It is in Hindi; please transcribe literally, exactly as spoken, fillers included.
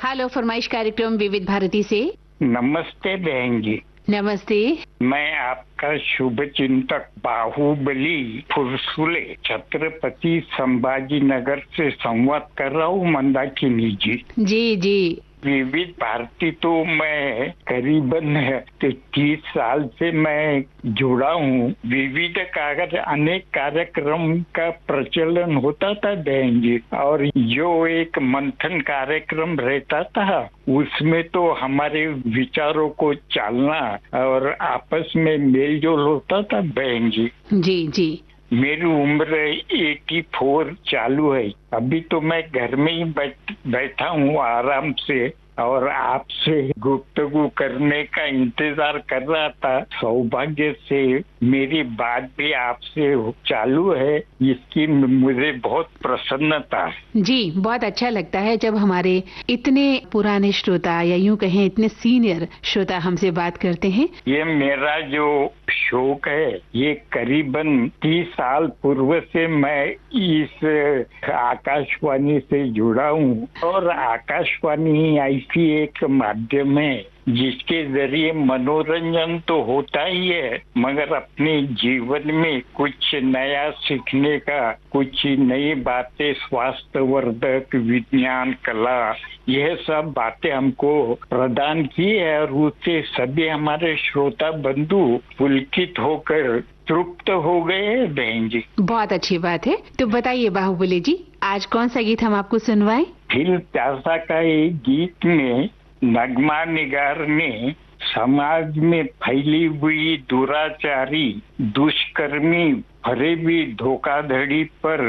हेलो, फरमाइश कार्यक्रम विविध भारती से। नमस्ते बहन जी। नमस्ते। मैं आपका शुभ चिंतक बाहुबली फुरसुले छत्रपति संभाजी नगर से संवाद कर रहा हूँ मंदाकिनी जी। जी जी। विविध भारती तो मैं करीबन तीस साल से मैं जुड़ा हूँ। विविध कागज अनेक कार्यक्रम का प्रचलन होता था बहन जी, और जो एक मंथन कार्यक्रम रहता था उसमें तो हमारे विचारों को चालना और आपस में मेल जोल होता था बहन जी। जी जी। मेरी उम्र चौरासी चालू है। अभी तो मैं घर में ही बैठ, बैठा हूँ आराम से और आपसे गुफ्तगू करने का इंतजार कर रहा था। सौभाग्य से मेरी बात भी आपसे चालू है, इसकी मुझे बहुत प्रसन्नता है। जी, बहुत अच्छा लगता है जब हमारे इतने पुराने श्रोता या यूं कहें इतने सीनियर श्रोता हमसे बात करते हैं। ये मेरा जो शौक है ये करीबन तीस साल पूर्व से मैं इस आकाशवाणी से जुड़ा हूँ, और आकाशवाणी ऐसी एक माध्यम है जिसके जरिए मनोरंजन तो होता ही है, मगर अपने जीवन में कुछ नया सीखने का, कुछ नई बातें, स्वास्थ्य वर्धक, विज्ञान, कला, यह सब बातें हमको प्रदान की है, और उससे सभी हमारे श्रोता बंधु पुलकित होकर तृप्त हो गए बहन जी। बहुत अच्छी बात है। तो बताइए बाहुबली जी, आज कौन सा गीत हम आपको सुनवाएं? फिल्म प्यासा का एक गीत में नगमा निगार ने समाज में फैली हुई दुराचारी, दुष्कर्मी, फरेबी, धोखाधड़ी पर